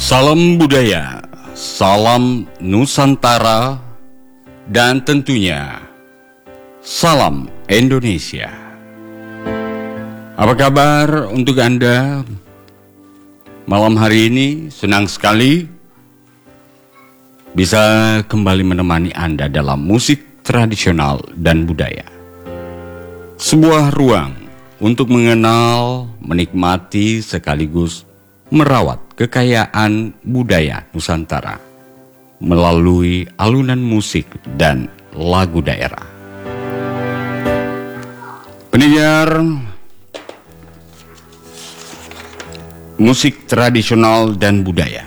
Salam budaya, salam Nusantara, dan tentunya salam Indonesia. Apa kabar untuk Anda malam hari ini? Senang sekali bisa kembali menemani Anda dalam musik tradisional dan budaya. Sebuah ruang untuk mengenal, menikmati, sekaligus merawat kekayaan budaya Nusantara melalui alunan musik dan lagu daerah. Pendengar musik tradisional dan budaya,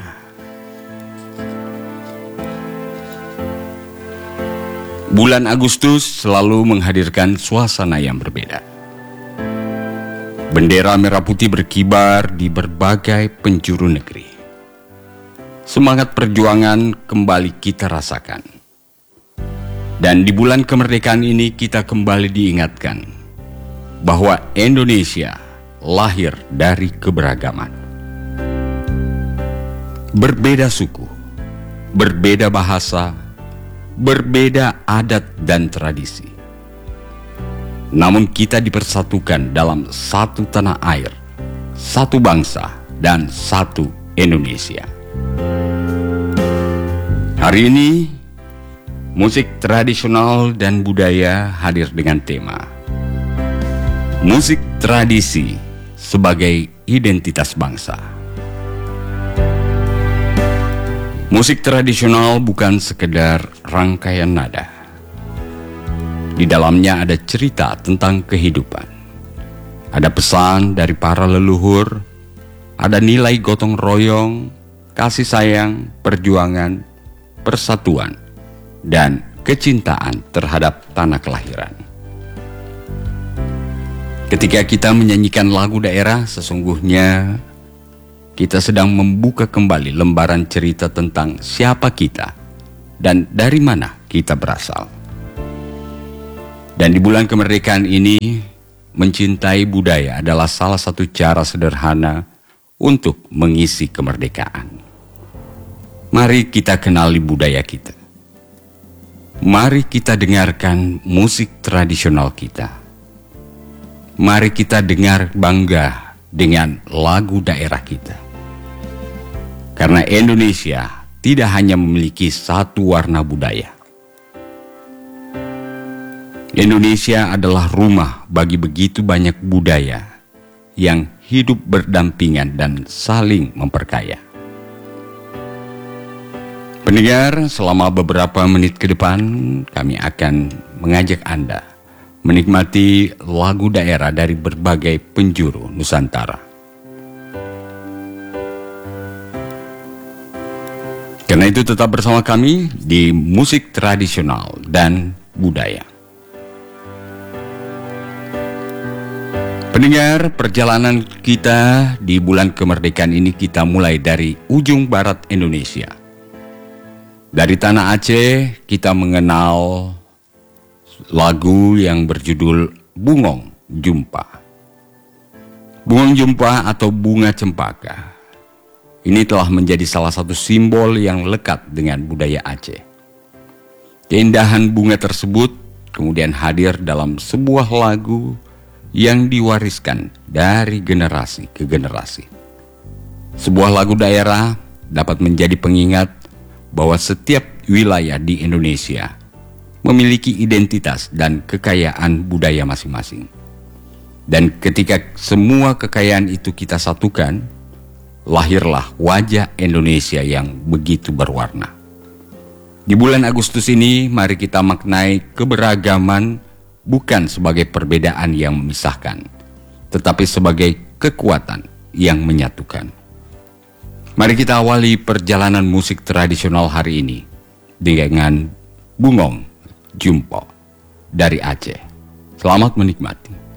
bulan Agustus selalu menghadirkan suasana yang berbeda. Bendera merah putih berkibar di berbagai penjuru negeri. Semangat perjuangan kembali kita rasakan. Dan di bulan kemerdekaan ini kita kembali diingatkan bahwa Indonesia lahir dari keberagaman. Berbeda suku, berbeda bahasa, berbeda adat dan tradisi. Namun kita dipersatukan dalam satu tanah air, satu bangsa, dan satu Indonesia. Hari ini, musik tradisional dan budaya hadir dengan tema musik tradisi sebagai identitas bangsa. Musik tradisional bukan sekedar rangkaian nada. Di dalamnya ada cerita tentang kehidupan. Ada pesan dari para leluhur, ada nilai gotong royong, kasih sayang, perjuangan, persatuan, dan kecintaan terhadap tanah kelahiran. Ketika kita menyanyikan lagu daerah, sesungguhnya kita sedang membuka kembali lembaran cerita tentang siapa kita dan dari mana kita berasal. Dan di bulan kemerdekaan ini, mencintai budaya adalah salah satu cara sederhana untuk mengisi kemerdekaan. Mari kita kenali budaya kita. Mari kita dengarkan musik tradisional kita. Mari kita dengar bangga dengan lagu daerah kita. Karena Indonesia tidak hanya memiliki satu warna budaya. Indonesia adalah rumah bagi begitu banyak budaya yang hidup berdampingan dan saling memperkaya. Pendengar, selama beberapa menit ke depan kami akan mengajak Anda menikmati lagu daerah dari berbagai penjuru Nusantara. Karena itu tetap bersama kami di musik tradisional dan budaya. Pendengar, perjalanan kita di bulan kemerdekaan ini kita mulai dari ujung barat Indonesia. Dari tanah Aceh kita mengenal lagu yang berjudul Bungong Jumpa. Bungong Jumpa atau bunga cempaka. Ini telah menjadi salah satu simbol yang lekat dengan budaya Aceh. Keindahan bunga tersebut kemudian hadir dalam sebuah lagu yang diwariskan dari generasi ke generasi. Sebuah lagu daerah dapat menjadi pengingat bahwa setiap wilayah di Indonesia memiliki identitas dan kekayaan budaya masing-masing. Dan ketika semua kekayaan itu kita satukan, lahirlah wajah Indonesia yang begitu berwarna. Di bulan Agustus ini, mari kita maknai keberagaman bukan sebagai perbedaan yang memisahkan, tetapi sebagai kekuatan yang menyatukan. Mari kita awali perjalanan musik tradisional hari ini dengan Bungong Jumpa dari Aceh. Selamat menikmati.